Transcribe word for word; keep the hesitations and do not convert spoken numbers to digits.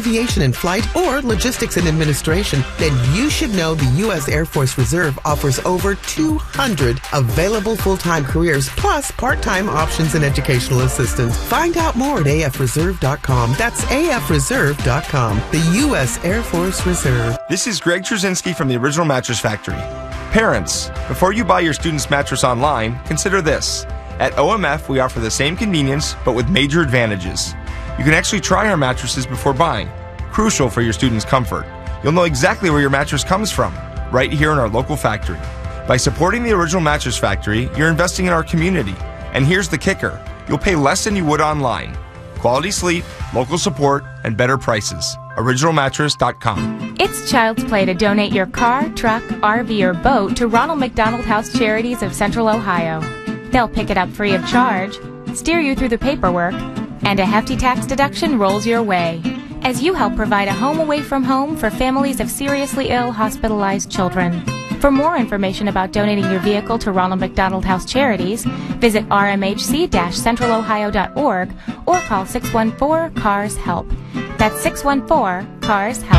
aviation and flight, or logistics and administration, then you should know the U S Air Force Reserve offers over two hundred available full-time careers, plus part-time options and educational assistance. Find out more at A F reserve dot com. That's A F reserve dot com. The U S Air Force Reserve. This is Greg Trzynski from the Original Mattress Factory. Parents, before you buy your student's mattress online, consider this. At O M F, we offer the same convenience, but with major advantages. You can actually try our mattresses before buying, crucial for your student's comfort. You'll know exactly where your mattress comes from, right here in our local factory. By supporting the Original Mattress Factory, you're investing in our community. And here's the kicker. You'll pay less than you would online. Quality sleep, local support, and better prices. original mattress dot com. It's child's play to donate your car, truck, R V, or boat to Ronald McDonald House Charities of Central Ohio. They'll pick it up free of charge, steer you through the paperwork, and a hefty tax deduction rolls your way as you help provide a home away from home for families of seriously ill, hospitalized children. For more information about donating your vehicle to Ronald McDonald House Charities, visit r m h c dash central ohio dot org or call six one four, C A R S, HELP. That's six one four, C A R S, HELP.